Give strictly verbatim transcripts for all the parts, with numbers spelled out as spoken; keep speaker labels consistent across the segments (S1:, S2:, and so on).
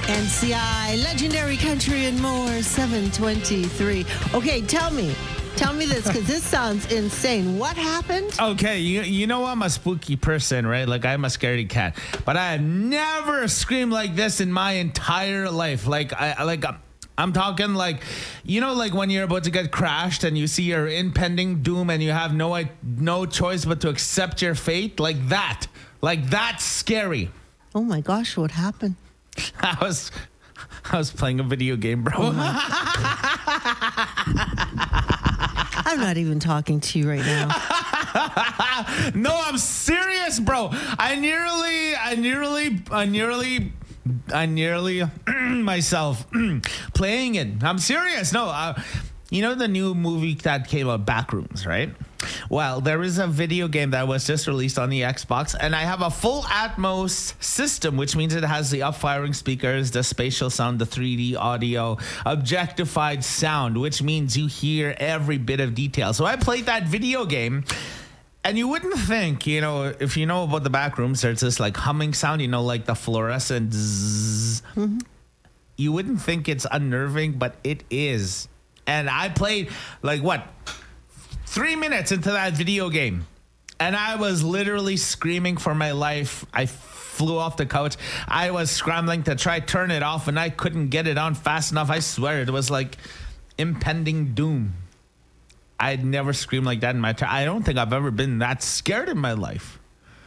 S1: N C I, Legendary Country and More, seven twenty-three. Okay, tell me. Tell me this, because this sounds insane. What happened?
S2: Okay, you you know I'm a spooky person, right? Like, I'm a scaredy cat. But I have never screamed like this in my entire life. Like, I I- like... I'm, I'm talking like, you know, like when you're about to get crashed and you see your impending doom and you have no i- no choice but to accept your fate? Like that. Like, that's scary.
S1: Oh my gosh, what happened?
S2: I was... I was playing a video game, bro.
S1: I'm not even talking to you right now.
S2: No, I'm serious, bro. I nearly, I nearly, I nearly, I nearly myself playing it. I'm serious. No, uh, you know the new movie that came out, Backrooms, right? Well, there is a video game that was just released on the Xbox, and I have a full Atmos system, which means it has the upfiring speakers, the spatial sound, the three D audio, objectified sound, which means you hear every bit of detail. So I played that video game, and you wouldn't think, you know, if you know about the Backrooms, there's this like humming sound, you know, like the fluorescent zzz. Mm-hmm. You wouldn't think it's unnerving, but it is. And I played like what? Three minutes into that video game, and I was literally screaming for my life. I flew off the couch. I was scrambling to try turn it off, and I couldn't get it on fast enough. I swear it was like impending doom. I'd never screamed like that in my time. I don't think I've ever been that scared in my life.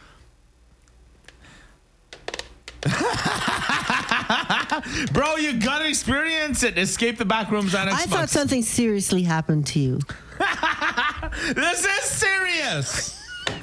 S2: Bro, you gotta experience it. Escape the Backrooms on Xbox.
S1: I thought something seriously happened to you.
S2: This is serious.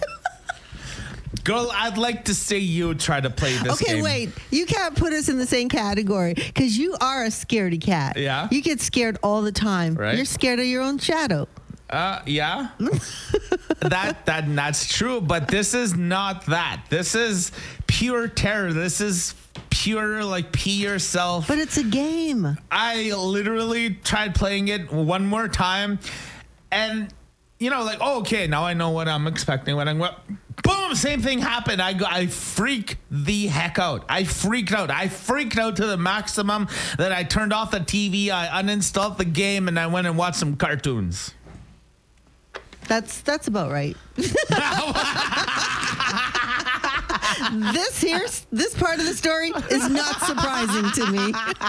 S2: Girl, I'd like to see you try to play this
S1: okay,
S2: game.
S1: wait. You can't put us in the same category because you are a scaredy cat.
S2: Yeah?
S1: You get scared all the time.
S2: Right.
S1: You're scared of your own shadow.
S2: Uh, yeah. that that that's true, but this is not that. This is pure terror. This is pure, like, pee yourself.
S1: But it's a game.
S2: I literally tried playing it one more time, and you know, like, oh, okay, now I know what I'm expecting. When I'm, boom, same thing happened. I go, I freak the heck out. I freaked out. I freaked out to the maximum that I turned off the T V. I uninstalled the game, and I went and watched some cartoons.
S1: That's that's about right. This here, this part of the story is not surprising to me.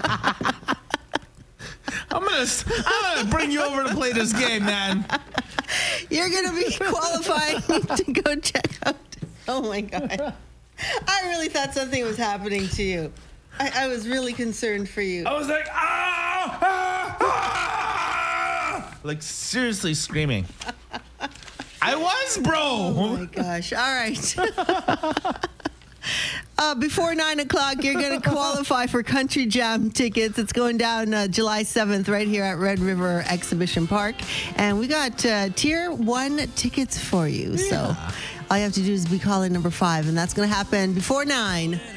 S2: I'm gonna, I'm gonna bring you over to play this game, man.
S1: You're gonna be qualifying to go check out. Oh my god! I really thought something was happening to you. I, I was really concerned for you.
S2: I was like, ah, ah, ah! Like, seriously screaming. I was, bro.
S1: Oh my gosh! All right. Uh, before nine o'clock, you're going to qualify for Country Jam tickets. It's going down uh, July seventh right here at Red River Exhibition Park. And we got uh, tier one tickets for you. Yeah. So all you have to do is be calling number five, and that's going to happen before nine.